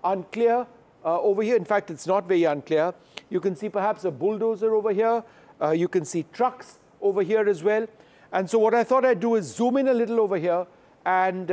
unclear over here. In fact, it's not very unclear. You can see perhaps a bulldozer over here. You can see trucks over here as well. And so what I thought I'd do is zoom in a little over here. And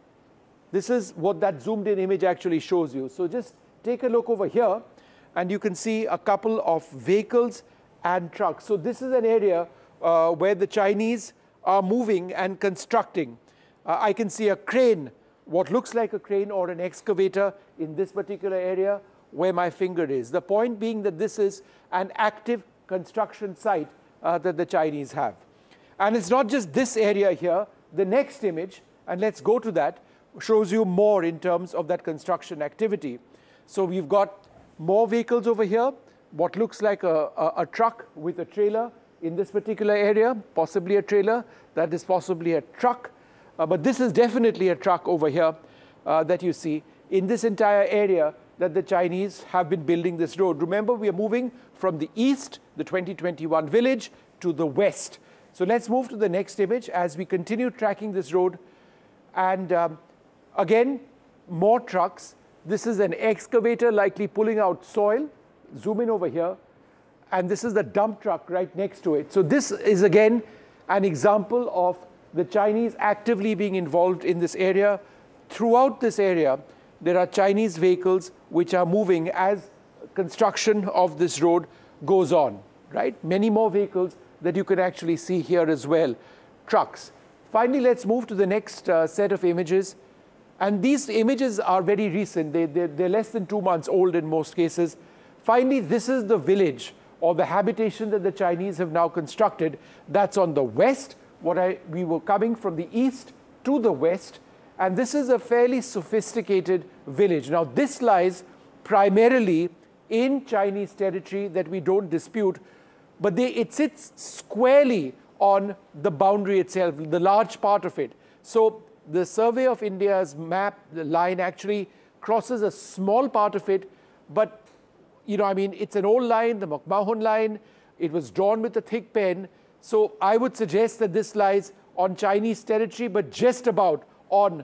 this is what that zoomed in image actually shows you. So just take a look over here. And you can see a couple of vehicles and trucks. So this is an area where the Chinese are moving and constructing. I can see a crane, what looks like a crane or an excavator in this particular area where my finger is. The point being that this is an active construction site that the Chinese have. And it's not just this area here. The next image, and let's go to that, shows you more in terms of that construction activity. So we've got more vehicles over here, what looks like a truck with a trailer in this particular area, possibly a trailer, that is possibly a truck. But this is definitely a truck over here that you see in this entire area that the Chinese have been building this road. Remember, we are moving from the east, the 2021 village, to the west. So let's move to the next image as we continue tracking this road. And again, more trucks. This is an excavator likely pulling out soil. Zoom in over here. And this is the dump truck right next to it. So this is, again, an example of the Chinese actively being involved in this area. Throughout this area, there are Chinese vehicles which are moving as construction of this road goes on, right? Many more vehicles that you can actually see here as well, trucks. Finally, let's move to the next set of images. And these images are very recent. They're less than 2 months old in most cases. Finally, this is the village or the habitation that the Chinese have now constructed. That's on the west. We were coming from the east to the west. And this is a fairly sophisticated village. Now, this lies primarily in Chinese territory that we don't dispute, but it sits squarely on the boundary itself, the large part of it. So the Survey of India's map, the line actually crosses a small part of it, but I mean, it's an old line, the McMahon line. It was drawn with a thick pen. So I would suggest that this lies on Chinese territory, but just about on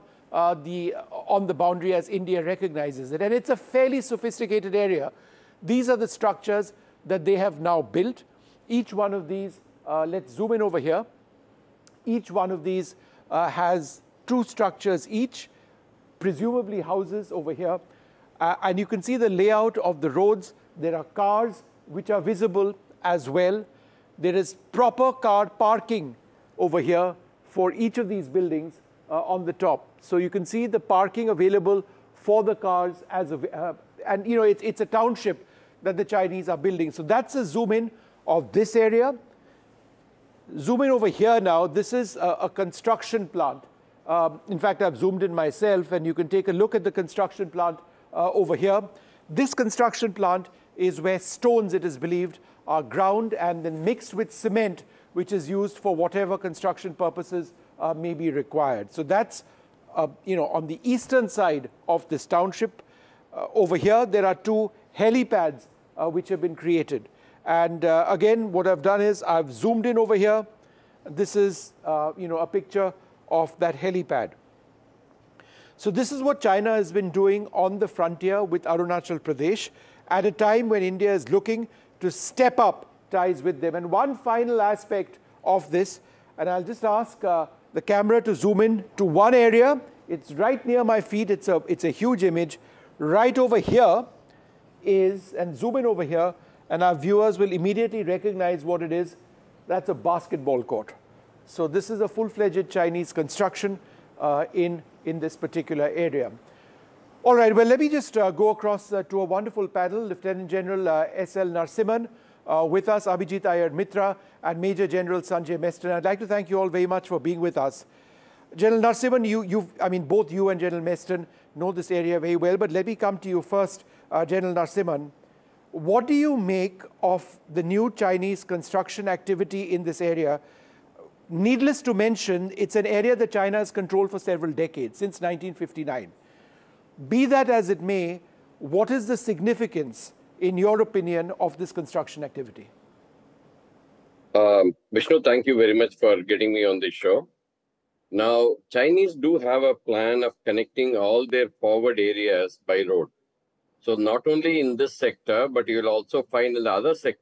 the boundary as India recognizes it. And it's a fairly sophisticated area. These are the structures that they have now built. Each one of these, let's zoom in over here. Each one of these has 2 structures each, presumably houses over here. And you can see the layout of the roads. There are cars which are visible as well. There is proper car parking over here for each of these buildings on the top. So you can see the parking available for the cars and it's a township that the Chinese are building. So that's a zoom in of this area. Zoom in over here now. This is a construction plant. In fact, I've zoomed in myself, and you can take a look at the construction plant over here. This construction plant is where stones, it is believed, are ground and then mixed with cement, which is used for whatever construction purposes may be required. So that's on the eastern side of this township. Over here, there are 2 helipads which have been created. And again, what I've done is I've zoomed in over here. This is a picture of that helipad. So this is what China has been doing on the frontier with Arunachal Pradesh at a time when India is looking to step up ties with them. And one final aspect of this, and I'll just ask the camera to zoom in to one area. It's right near my feet. It's a huge image. Right over here is, and zoom in over here, and our viewers will immediately recognize what it is. That's a basketball court. So this is a full-fledged Chinese construction in this particular area. All right, well, let me just go across to a wonderful panel. Lieutenant General S.L. Narasimhan with us, Abhijit Iyer Mitra, and Major General Sanjay Meston. I'd like to thank you all very much for being with us. General Narasimhan, both you and General Meston know this area very well, but let me come to you first, General Narasimhan. What do you make of the new Chinese construction activity in this area? Needless to mention, it's an area that China has controlled for several decades, since 1959. Be that as it may, what is the significance, in your opinion, of this construction activity? Vishnu, thank you very much for getting me on this show. Now, Chinese do have a plan of connecting all their forward areas by road. So not only in this sector, but you'll also find in the other sectors